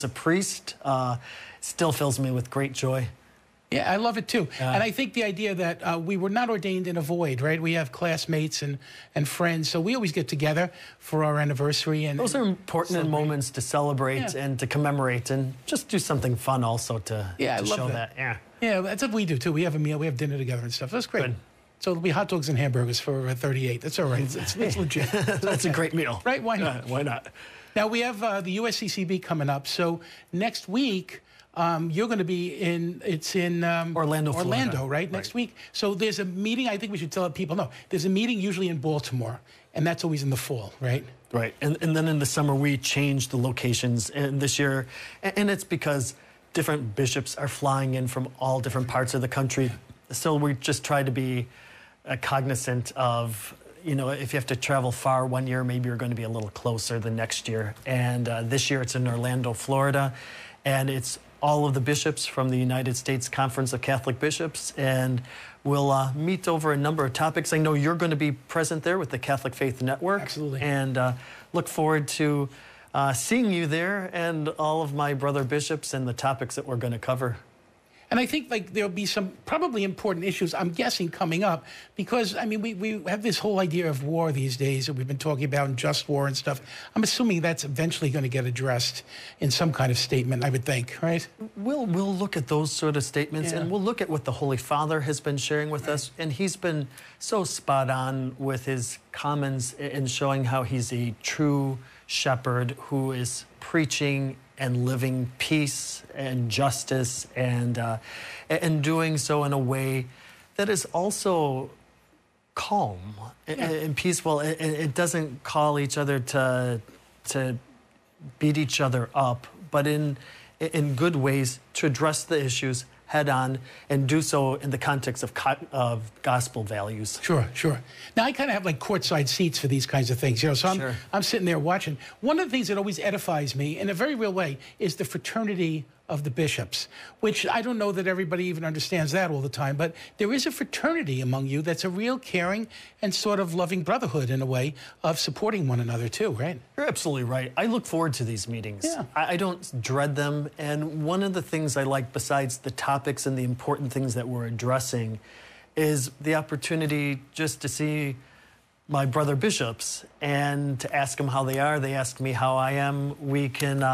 a priest still fills me with great joy. Yeah, I love it too. And I think the idea that we were not ordained in a void, right? We have classmates and friends, so we always get together for our anniversary. And those are important moments to celebrate and to commemorate, and just do something fun also to show that. Yeah, that's what we do too. We have a meal, we have dinner together and stuff. That's great. Good. So it'll be hot dogs and hamburgers for 38. That's all right. It's legit. That's a great meal. Right? Why not? Why not? Now, we have the USCCB coming up. So next week, you're going to be in Orlando, Florida. right? Next week. So there's a meeting. I think we should tell people, no, there's a meeting usually in Baltimore, and that's always in the fall, right? Right. And then in the summer, we change the locations. And this year, and it's because different bishops are flying in from all different parts of the country. So we just try to be cognizant of, you know, if you have to travel far one year, maybe you're going to be a little closer the next year. And this year it's in Orlando, Florida, and it's all of the bishops from the United States Conference of Catholic Bishops, and we'll meet over a number of topics. I know you're going to be present there with the Catholic Faith Network. Absolutely. And look forward to seeing you there and all of my brother bishops and the topics that we're going to cover. And I think there'll be some probably important issues, I'm guessing, coming up, because, I mean, we have this whole idea of war these days that we've been talking about, and just war and stuff. I'm assuming that's eventually going to get addressed in some kind of statement, I would think, right? We'll look at those sort of statements, and we'll look at what the Holy Father has been sharing with us, and he's been so spot on with his comments in showing how he's a true shepherd who is preaching and living peace and justice, and doing so in a way that is also calm and peaceful. It doesn't call each other to beat each other up, but in good ways to address the issues head on, and do so in the context of gospel values. Sure, sure. Now, I kind of have like courtside seats for these kinds of things, you know, so I'm sitting there watching. One of the things that always edifies me, in a very real way, is the fraternity of the bishops, which I don't know that everybody even understands that all the time, but there is a fraternity among you that's a real caring and sort of loving brotherhood, in a way, of supporting one another too, right? You're absolutely right. I look forward to these meetings. Yeah. I don't dread them, and one of the things I like, besides the topics and the important things that we're addressing, is the opportunity just to see my brother bishops and to ask them how they are. They ask me how I am. We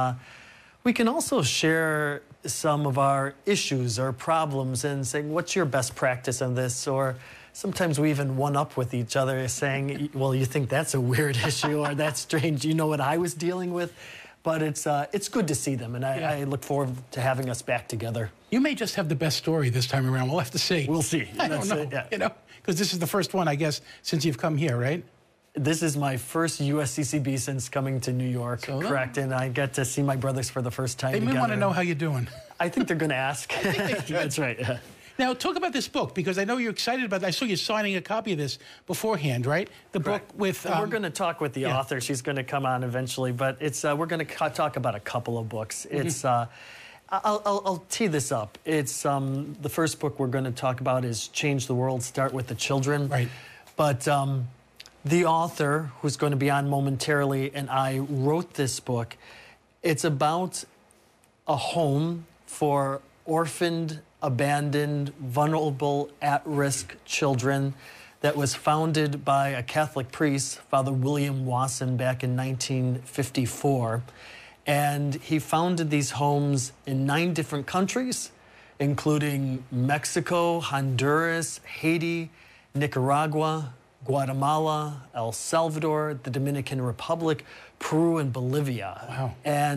can also share some of our issues or problems and saying, what's your best practice on this? Or sometimes we even one-up with each other, saying, well, you think that's a weird issue, or that's strange. You know what I was dealing with? But it's good to see them, and I look forward to having us back together. You may just have the best story this time around. We'll have to see. We'll see. I don't know, you know, because this is the first one, I guess, since you've come here, right? This is my first USCCB since coming to New York, correct? And I get to see my brothers for the first time together. They may want to know how you're doing. I think they're going to ask. That's right. Yeah. Now, talk about this book, because I know you're excited about it. I saw you signing a copy of this beforehand, right? The book with... we're going to talk with the author. She's going to come on eventually, but it's we're going to talk about a couple of books. It's... I'll tee this up. It's the first book we're going to talk about is Change the World, Start with the Children. Right. But the author, who's going to be on momentarily, and I wrote this book. It's about a home for orphaned, abandoned, vulnerable, at-risk children that was founded by a Catholic priest, Father William Wasson, back in 1954. And he founded these homes in 9 different countries, including Mexico, Honduras, Haiti, Nicaragua, Guatemala, El Salvador, the Dominican Republic, Peru, and Bolivia. Wow.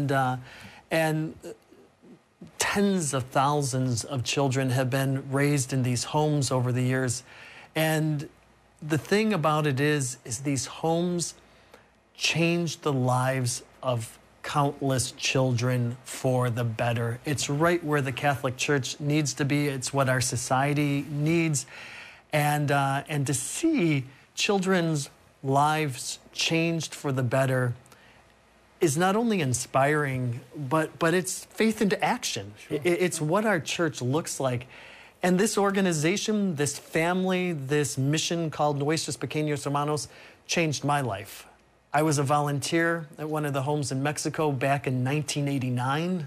And tens of thousands of children have been raised in these homes over the years. And the thing about it is these homes change the lives of countless children for the better. It's right where the Catholic Church needs to be. It's what our society needs. And to see children's lives changed for the better is not only inspiring, but it's faith into action. Sure. It's what our church looks like. And this organization, this family, this mission called Nuestros Pequeños Hermanos changed my life. I was a volunteer at one of the homes in Mexico back in 1989.